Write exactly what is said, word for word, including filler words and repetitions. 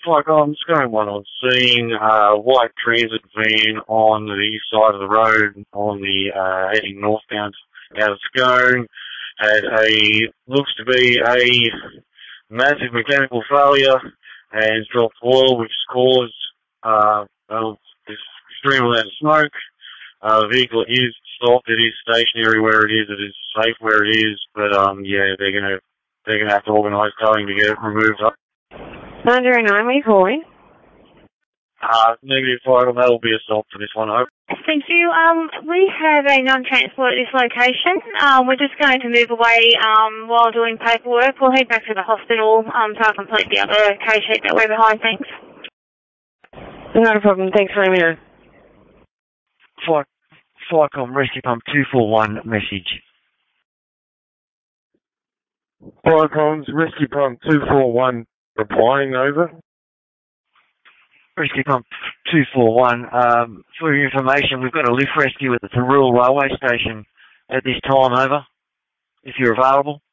Like, I'm just going one on seeing a white transit van on the east side of the road on the uh, heading northbound out of Scone. Had a, looks to be a massive mechanical failure and dropped oil, which has caused uh, uh, this extreme amount of smoke. Uh, the vehicle is stopped. It is stationary where it is. It is safe where it is. But um, yeah, they're gonna they're gonna have to organise towing to get it removed. nine zero nine, where are you calling? Uh, negative five, and that'll be a stop for this one. Over. Thank you. Um, we have a non-transport at this location. Um, we're just going to move away um, while doing paperwork. We'll head back to the hospital um, to complete the other case sheet that we're behind. Thanks. Not a problem. Thanks for letting me know. Flight, Flightcom Rescue Pump two four one message. Flightcom's Rescue Pump two four one replying, over. Rescue Pump two four one, um, for your information, we've got a lift rescue at the Thurrool Railway Station at this time, over, if you're available.